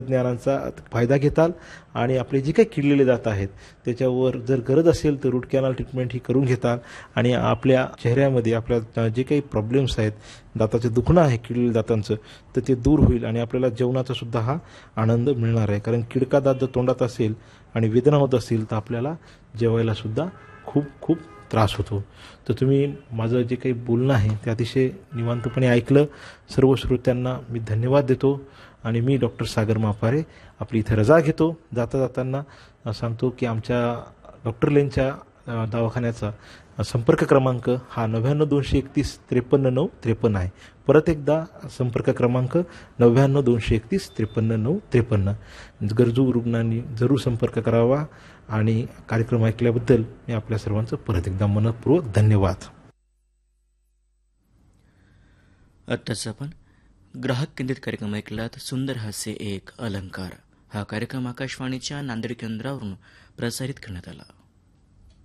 ज्ञानाचा फायदा घेताल आणि आपले जे काही किडलेले दात आहेत त्याच्यावर जर गरज असेल तर रूट कॅनल ट्रीटमेंट ही करून घेताल आणि आपल्या चेहऱ्यामध्ये आपल्या जे काही प्रॉब्लेम्स आहेत, दाताचं दुखणं आहे किडलेल्या दातांचं, तर ते दूर होईल आणि आपल्याला जेवणाचा सुद्धा हा आनंद मिळणार आहे. कारण किडका दात जर तोंडात असेल आणि वेदना होत असेल तर आपल्याला जेवायला सुद्धा खूप खूप त्रास होतो. तर तुम्ही माझं जे काही बोलणं आहे ते अतिशय निवांतपणे ऐकलं. सर्व श्रोत्यांना मी धन्यवाद देतो आणि मी डॉक्टर सागर मापारे आपली इथे रजा घेतो. जाता जाताना सांगतो की आमच्या डॉक्टर लेनच्या दवाखान्याचा संपर्क क्रमांक हा 99-231-53-9-53 आहे. परत एकदा संपर्क क्रमांक 99-231-53-9-53. गरजू रुग्णांनी जरूर संपर्क करावा आणि कार्यक्रम ऐकल्याबद्दल मी आपल्या सर्वांचं परत एकदा मनपूर्वक धन्यवाद. आत्ताच आपण ग्राहक केंद्रित कार्यक्रम ऐकलात. सुंदर हास्य एक अलंकार. हा कार्यक्रम आकाशवाणीच्या नांदेड केंद्रावरून प्रसारित करण्यात आला.